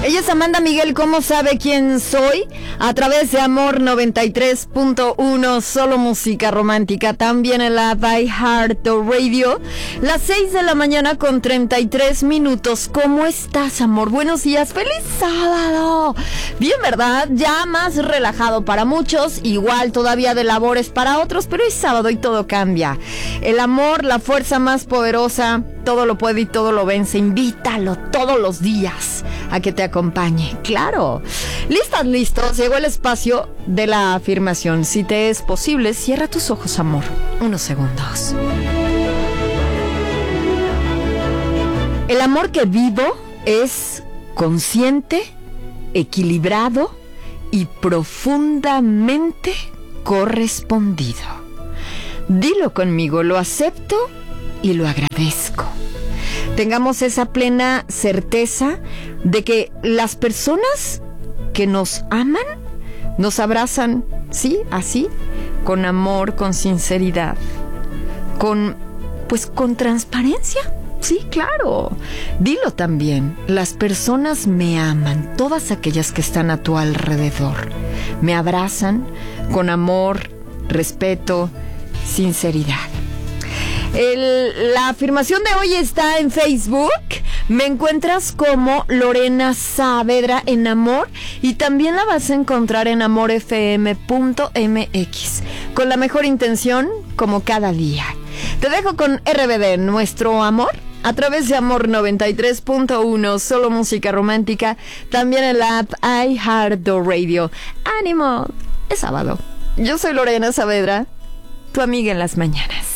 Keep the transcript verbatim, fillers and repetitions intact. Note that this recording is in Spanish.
Ella es Amanda Miguel, ¿cómo sabe quién soy? A través de Amor noventa y tres punto uno, solo música romántica, también en la iHeartRadio. Las seis de la mañana con treinta y tres minutos. ¿Cómo estás, amor? Buenos días, feliz sábado. Bien, ¿verdad? Ya más relajado para muchos, igual todavía de labores para otros, pero es sábado y todo cambia. El amor, la fuerza más poderosa, todo lo puede y todo lo vence. Invítalo todos los días a que te acompañe. Claro. ¿Listas, listos? Llegó el espacio de la afirmación. Si te es posible, cierra tus ojos, amor. Unos segundos. El amor que vivo es consciente, equilibrado y profundamente correspondido. Dilo conmigo, lo acepto y lo agradezco. Tengamos esa plena certeza de que las personas que nos aman nos abrazan, sí, así, con amor, con sinceridad, con, pues, con transparencia. Sí, claro. Dilo también. Las personas me aman, todas aquellas que están a tu alrededor. Me abrazan con amor, respeto, sinceridad. El, la afirmación de hoy está en Facebook. Me encuentras como Lorena Saavedra en Amor y también la vas a encontrar en amor f m punto m x. Con la mejor intención, como cada día. Te dejo con R B D, Nuestro Amor, a través de Amor noventa y tres punto uno, solo música romántica, también en la app iHeartRadio. ¡Ánimo! Es sábado. Yo soy Lorena Saavedra, tu amiga en las mañanas.